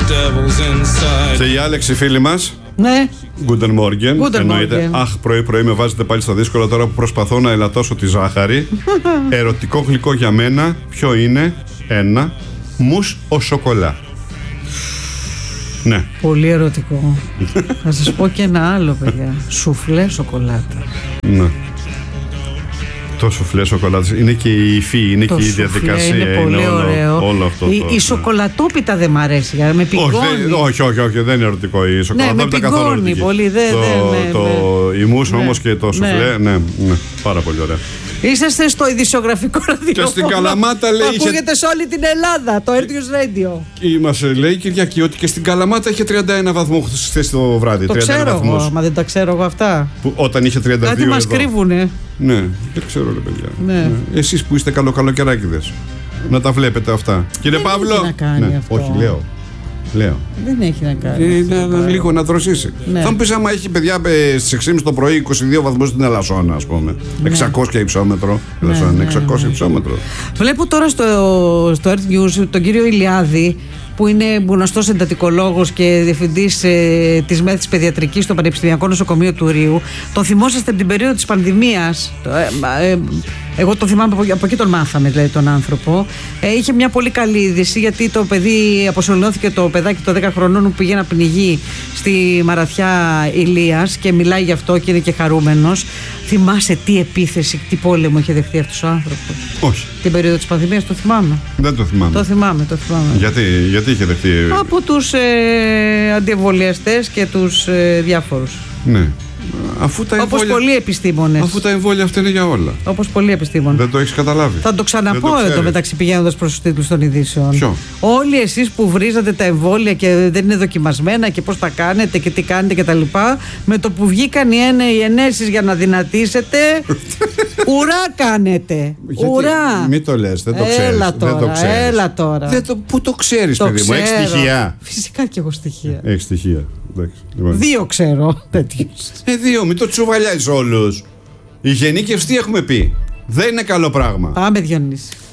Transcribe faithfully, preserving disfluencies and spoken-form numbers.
Και η Άλεξη φίλη μας. Ναι. Guten Morgen. Guten Εννοείται. Morgen. Αχ, πρωί-πρωί με βάζετε πάλι στα δύσκολα τώρα που προσπαθώ να ελαττώσω τη ζάχαρη. Ερωτικό γλυκό για μένα, ποιο είναι? Ένα. Μους ο σοκολά. Ναι. Πολύ ερωτικό. Θα σας πω και ένα άλλο, παιδιά. Σουφλέ σοκολάτα. Ναι. Το σουφλέ σοκολάτας. Είναι και η υφή, είναι Το και η σουφλέ διαδικασία. είναι πολύ είναι όλο, ωραίο. όλο αυτό. Η, το, η ναι. σοκολατόπιτα δεν μ' αρέσει. Με πηγώνει. Όχι, δεν, όχι, όχι, όχι, δεν είναι ερωτικό. Η σοκολατόπιτα με καθόλου πηγώνει ερωτική. πολύ, δεν- το, δεν- ναι, το, ναι. Η μους Ναι. όμως και το σουφλέ, ναι. Ναι, ναι, πάρα πολύ ωραία. Είσαστε στο ειδησιογραφικό ραδιόφωνο. Και στην Καλαμάτα λέει, είχε- Ακούγεται σε όλη την Ελλάδα, το Earth Radio. Και μας λέει η Κυριακή ότι και στην Καλαμάτα είχε τριάντα ένα βαθμούς χθες το βράδυ. Το τριάντα ένα ξέρω βαθμούς. εγώ, μα δεν τα ξέρω εγώ αυτά. Που, όταν είχε τριάντα δύο Κάτι μας εδώ. κρύβουνε. Ναι, δεν ξέρω ρε παιδιά. Ναι. Εσείς που είστε καλοκαιράκιδες, να τα βλέπετε αυτά. Κύριε Δεν Παύλο. έχει να κάνει Ναι, αυτό. όχι, λέω. Λέω. Δεν έχει να κάνει. Ε, αυτό να- το να- πράγμα. λίγο να δροσίσει. Ναι. Θα μου πεις άμα έχει παιδιά ε, στις έξι και μισή το πρωί είκοσι δύο βαθμούς στην Ελασσόνα, ας πούμε. εξακόσια υψόμετρο. Ελασσόνα, ναι, εξακόσια ναι. υψόμετρο. Βλέπω τώρα στο, στο Earth News τον κύριο Ηλιάδη, που είναι γνωστός εντατικολόγος και διευθυντής ε, της ΜΕΘ Παιδιατρικής στο Πανεπιστημιακό Νοσοκομείο του Ρίου. Τον θυμόσαστε από την περίοδο της πανδημίας. Το, ε, ε, εγώ τον θυμάμαι, από, από εκεί τον μάθαμε δηλαδή τον άνθρωπο. Ε, είχε μια πολύ καλή είδηση, γιατί το παιδί, αποσωληνώθηκε το παιδάκι των δέκα χρονών που πήγε να πνιγεί στη Μαραθιά Ηλίας και μιλάει γι' αυτό και είναι και χαρούμενος. Θυμάσαι τι επίθεση, τι πόλεμο είχε δεχτεί αυτός ο άνθρωπος? Όχι, Την περίοδο της πανδημίας, το θυμάμαι. δεν το θυμάμαι. Το θυμάμαι, το θυμάμαι. Γιατί, γιατί είχε δεχτεί. Από τους ε, αντιεμβολιαστές και τους ε, διάφορους. Ναι. Αφού τα Όπως εμβόλια, πολλοί επιστήμονες. αφού τα εμβόλια αυτά είναι για όλα. Όπως πολλοί επιστήμονες. Δεν το έχεις καταλάβει. Θα το Δεν ξαναπώ ξέρεις. εδώ μεταξύ πηγαίνοντας προς τους τίτλους των ειδήσεων. Ποιο? Όλοι εσείς που βρίζατε τα εμβόλια και δεν είναι δοκιμασμένα και πώς τα κάνετε και τι κάνετε και τα λοιπά, με το που βγήκαν οι, ένε, οι ενέσεις για να δυνατήσετε, ουρά κάνετε. Γιατί- Ουρά. Μην το λες, δεν το Έλα ξέρεις. τώρα, δεν το ξέρεις. έλα τώρα. Δεν το, πού το ξέρεις, Το παιδί μου, έχεις ξέρω. στοιχεία. Φυσικά και έχω στοιχεία. Έχεις στοιχεία. Εντάξει, λοιπόν. Δύο ξέρω τέτοιους. Ε, δύο, μην το τσουβαλιάζεις όλους. Η γενίκευση τι έχουμε πει. Δεν είναι καλό πράγμα. Πάμε, Διονύση.